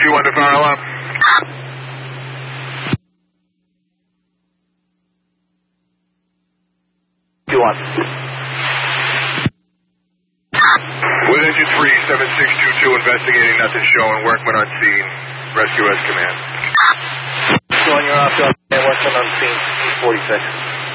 under fire alarm. You on? With engine 3, 7622, investigating, nothing showing. Workman on scene. Rescue as command. Still on your off, workman on scene, 46.